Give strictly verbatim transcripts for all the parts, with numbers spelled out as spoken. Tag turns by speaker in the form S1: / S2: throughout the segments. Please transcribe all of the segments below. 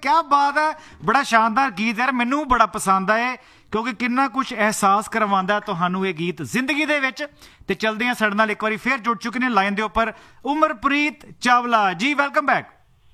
S1: क्या बात है, बड़ा शानदार गीत यार, मैनू बड़ा पसंद आए क्योंकि किन्ना कुछ एहसास करवांदा तुहानू ये गीत जिंदगी दे विच। ते चलदे हां साडे नाल एक बारी फिर जुड़ चुके ने लाइन दे उपर उमरप्रीत चावला जी, welcome back.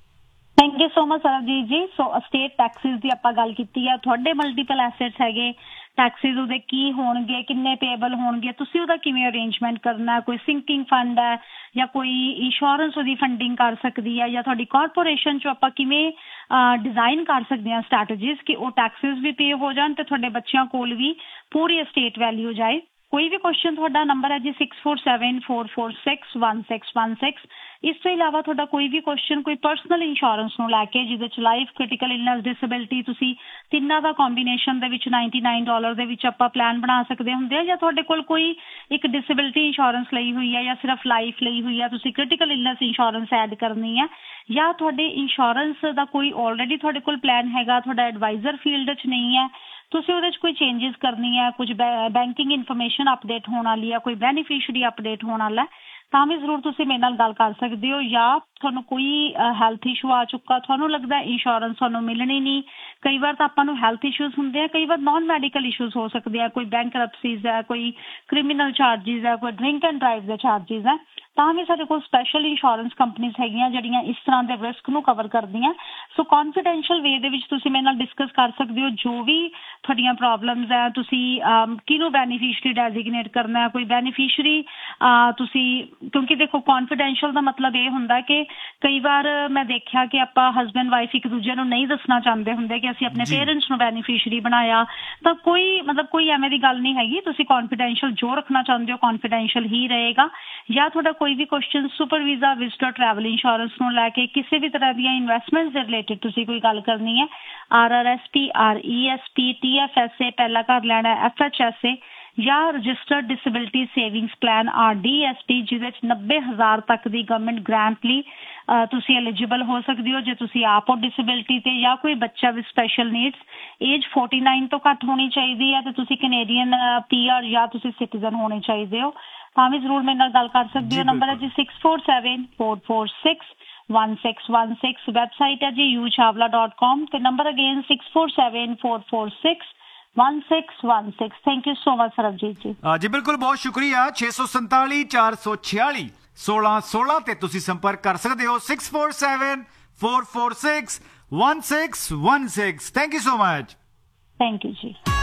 S2: Thank you so much Sarabjit ji. So state taxis की आपां गल कीती है, तुहाडे मल्टीपल एसेट्स हैगे, टैक्सिस उहदे की होणगे, किन्ने पेएबल होणगे, तुसीं उहदा किवें अरेंजमेंट करना है, कोई सिंकिंग फंड है या कोई इंश्योरेंस उहदी फंडिंग कर सकदी है या तुहाडी कॉरपोरेशन चों आपां किवें डिजाइन कर सकदे हां स्ट्रैटेजीज कि वो टैक्सिस भी पे हो जाण ते तुहाडे बच्चिआं कोल भी पूरी एस्टेट वैल्यू जाए। कोई भी क्वेश्चन, तुहाडा नंबर है जी six four seven four four six one six one six. इस तो इलावा तुहाडा कोई भी क्वेश्चन कोई पर्सनल इंश्योरेंस नूं लैके जिहदे च लाइफ, क्रिटिकल इलनेस, डिसेबिलिटी, तुसीं तिन्नां दा कॉम्बीनेशन दे विच नाइनटी नाइन डॉलर दे विच आपां प्लान बना सकदे हुंदे आ, या तुहाडे कोल कोई एक डिसेबिलिटी इंश्योरेंस लई हुई है या सिर्फ लाइफ लई हुई है, तुसीं क्रिटिकल इलनेस इंश्योरेंस ऐड करनी है, या तुहाडे इंश्योरेंस दा कोई ऑलरेडी तुहाडे कोल प्लान हैगा, तुहाडा एडवाइजर फील्ड च नहीं है, तुसीं उहदे च कोई चेंजिस करनी है, कुछ बैंकिंग इन्फॉर्मेशन अपडेट होने वाली है, कोई बेनीफिशियरी अपडेट होने वाला है, तां भी जरूर तुसीं मेरे नाल गल कर सकदे हो। या तुहानूं कोई हैल्थ इशू आ चुका, तुहानूं लगदा इंश्योरेंस तुहानूं मिलनी नहीं, कई बार तां आपां नूं हैल्थ इशूज हुंदे आ, कई बार नॉन मैडिकल इशूज हो सकदे आ, कोई बैंकरप्सीज है, कोई क्रिमिनल चार्जिज है, कोई drink and drive they charges है, तां भी साडे कोल स्पैशल इंश्योरेंस कंपनीज हैगियां जिहड़ियां इस तरह दे रिस्क नूं कवर करदियां। सो कॉन्फिडेंशियल वे दे विच तुसीं मेरे नाल डिस्कस कर सकदे हो जो भी तुहाडीआं प्रॉब्लम्स है, तुसीं किहनूं बेनीफिशियरी डेजिग्नेट करना है, कोई बेनीफिशियरी तुसीं, क्योंकि देखो कॉन्फिडेंशियल दा मतलब ये हुंदा कि कई बार मैं देखिआ कि आपां हसबैंड वाइफ एक दूजे नूं नहीं दसना चाहते हुंदे कि असीं अपने पेरेंट्स नूं बेनीफिशियरी बनाया, तां कोई मतलब कोई एवें दी गल नहीं हैगी, तुसीं कॉन्फिडेंशियल जो रखना चाहते हो कॉन्फिडेंशियल ही रहेगा। या तुहाडा कोई भी question super visa, visitor, travel insurance नूं लैके किसी भी तरह दी इन्वेस्टमेंट्स दे रिलेटेड तुसीं कोई गल करनी है, are R S P, R E S P, T F S A, पहला घर लैना, एफ एच एस ए या registered disability savings plan, R D S P, जिहदे च नब्बे हज़ार तक दी गवर्नमेंट ग्रांट लई तुसीं एलिजिबल हो सकदे हो जे तुसीं आप हो डिसेबिलिटी ते, या कोई बच्चा with special needs, as forty nine तो घट होनी चाहिए है, तो तुसीं कैनेडियन पी आर या तुसीं सिटीजन होने चाहिए हो, तां भी जरूर मेरे नाल गल कर सकदे हो। नंबर है जी six four seven four four six one six one six, website है जी यू चावला डॉट कॉम, ते number again six four seven four four six one six one six. Thank you so much Sarabjit जी।
S1: जी बिल्कुल, बहुत शुक्रिया। छे सौ संताली चार सौ छियाली सोलह सोलह ते तुसीं संपर्क कर सकते हो, six four seven four four six one six one six. Thank you so much.
S2: Thank you ji.